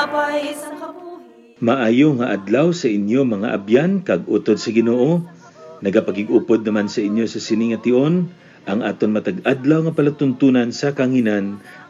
pay isang kabuhi. Maayo nga adlaw sa inyo mga abyan kag utod sa Ginoo. Nagapagig-upod naman sa inyo sa sining nga tion ang aton matag adlaw nga palatuntunan sa kanginan